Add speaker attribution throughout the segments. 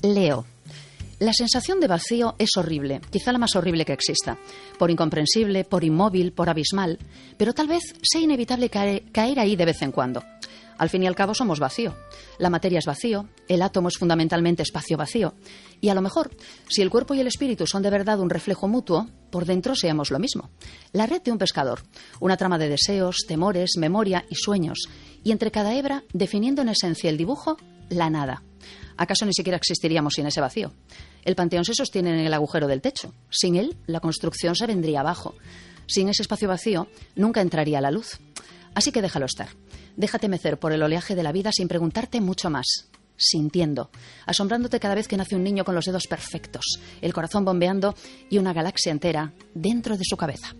Speaker 1: Leo. La sensación de vacío es horrible, quizá la más horrible que exista. Por incomprensible, por inmóvil, por abismal. Pero tal vez sea inevitable caer ahí de vez en cuando. Al fin y al cabo somos vacío. La materia es vacío, el átomo es fundamentalmente espacio vacío. Y a lo mejor, si el cuerpo y el espíritu son de verdad un reflejo mutuo, por dentro seamos lo mismo. La red de un pescador, una trama de deseos, temores, memoria y sueños. Y entre cada hebra, definiendo en esencia el dibujo, la nada. ¿Acaso ni siquiera existiríamos sin ese vacío? El panteón se sostiene en el agujero del techo. Sin él, la construcción se vendría abajo. Sin ese espacio vacío, nunca entraría la luz. Así que déjalo estar. Déjate mecer por el oleaje de la vida sin preguntarte mucho más. Sintiendo, asombrándote cada vez que nace un niño con los dedos perfectos, el corazón bombeando y una galaxia entera dentro de su cabeza.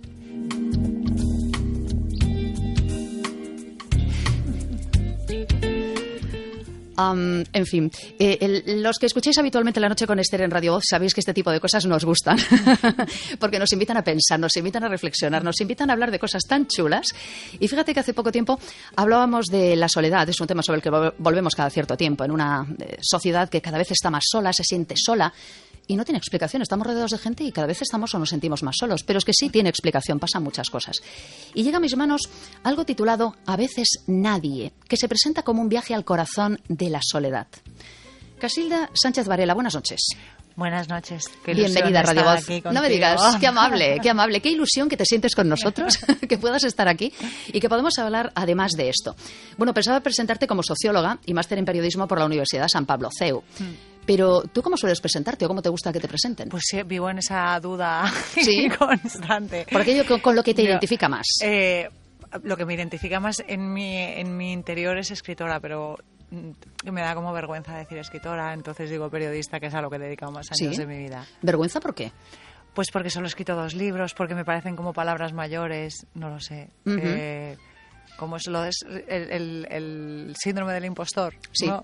Speaker 1: En fin, los que escucháis habitualmente La Noche con Esther en Radio Voz sabéis que este tipo de cosas nos gustan porque nos invitan a pensar, nos invitan a reflexionar, nos invitan a hablar de cosas tan chulas. Y fíjate que hace poco tiempo hablábamos de la soledad. Es un tema sobre el que volvemos cada cierto tiempo en una sociedad que cada vez está más sola, se siente sola. Y no tiene explicación, estamos rodeados de gente y cada vez estamos o nos sentimos más solos. Pero es que sí tiene explicación, pasan muchas cosas. Y llega a mis manos algo titulado A veces nadie, que se presenta como un viaje al corazón de la soledad. Casilda Sánchez Varela, buenas noches.
Speaker 2: Buenas noches.
Speaker 1: Bienvenida a Radio Voz. No me digas, qué amable, qué ilusión que te sientes con nosotros, que puedas estar aquí y que podamos hablar además de esto. Bueno, pensaba presentarte como socióloga y máster en periodismo por la Universidad San Pablo, CEU. Pero, ¿tú cómo sueles presentarte o cómo te gusta que te presenten?
Speaker 2: Pues sí, vivo en esa duda
Speaker 1: ¿sí?
Speaker 2: constante.
Speaker 1: Por aquello con lo que te identifica más.
Speaker 2: Lo que me identifica más en mi interior es escritora, pero me da como vergüenza decir escritora, entonces digo periodista, que es a lo que he dedicado más años de mi vida.
Speaker 1: ¿Vergüenza por qué?
Speaker 2: Pues porque solo he escrito 2 libros, porque me parecen como palabras mayores, no lo sé. Como es lo el síndrome del impostor, ¿no?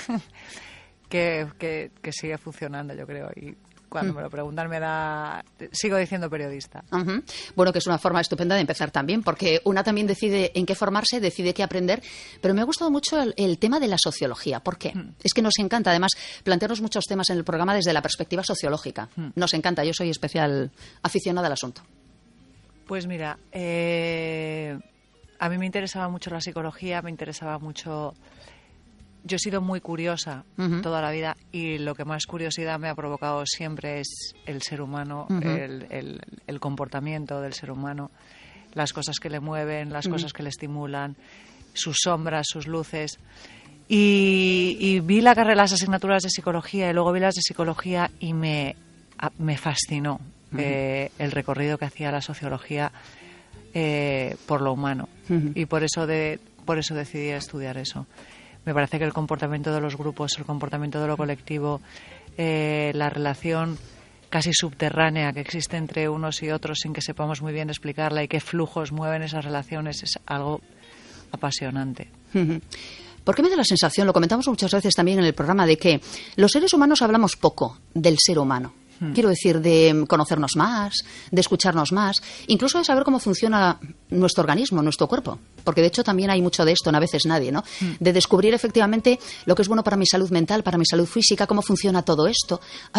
Speaker 2: Que sigue funcionando, yo creo, y cuando me lo preguntan sigo diciendo periodista.
Speaker 1: Bueno, que es una forma estupenda de empezar también, porque una también decide en qué formarse, decide qué aprender, pero me ha gustado mucho el tema de la sociología. ¿Por qué? Es que nos encanta, además, plantearnos muchos temas en el programa desde la perspectiva sociológica. Nos encanta, yo soy especial aficionada al asunto.
Speaker 2: Pues mira, a mí me interesaba mucho la psicología, me interesaba mucho. Yo he sido muy curiosa toda la vida y lo que más curiosidad me ha provocado siempre es el ser humano, el comportamiento del ser humano, las cosas que le mueven, las cosas que le estimulan, sus sombras, sus luces. Y vi las asignaturas de psicología y luego vi las de psicología y me fascinó el recorrido que hacía la sociología por lo humano. Y por eso decidí estudiar eso. Me parece que el comportamiento de los grupos, el comportamiento de lo colectivo, la relación casi subterránea que existe entre unos y otros sin que sepamos muy bien explicarla y qué flujos mueven esas relaciones es algo apasionante.
Speaker 1: ¿Por qué me da la sensación, lo comentamos muchas veces también en el programa, de que los seres humanos hablamos poco del ser humano? Quiero decir, de conocernos más, de escucharnos más, incluso de saber cómo funciona nuestro organismo, nuestro cuerpo. Porque de hecho también hay mucho de esto, a veces nadie, ¿no? De descubrir efectivamente lo que es bueno para mi salud mental, para mi salud física, cómo funciona todo esto.